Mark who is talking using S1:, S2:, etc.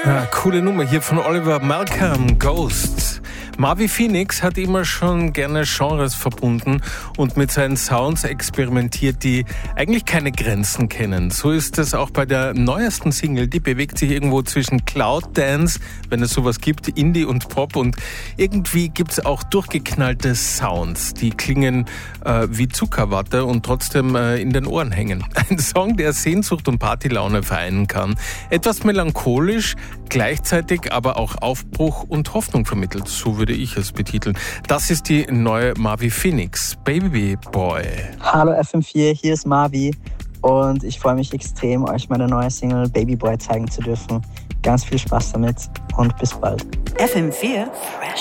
S1: Ja, coole Nummer hier von Oliver Malcolm, Ghost. Marvi Phoenix hat immer schon gerne Genres verbunden und mit seinen Sounds experimentiert, die eigentlich keine Grenzen kennen. So ist es auch bei der neuesten Single. Die bewegt sich irgendwo zwischen Cloud Dance, wenn es sowas gibt, Indie und Pop, und irgendwie gibt es auch durchgeknallte Sounds, die klingen wie Zuckerwatte und trotzdem in den Ohren hängen. Ein Song, der Sehnsucht und Partylaune vereinen kann. Etwas melancholisch, gleichzeitig aber auch Aufbruch und Hoffnung vermittelt. So würde ich es betiteln. Das ist die neue Marvi Phoenix, Baby Boy.
S2: Hallo FM4, hier ist Marvi und ich freue mich extrem, euch meine neue Single Baby Boy zeigen zu dürfen. Ganz viel Spaß damit und bis bald.
S3: FM4 Fresh.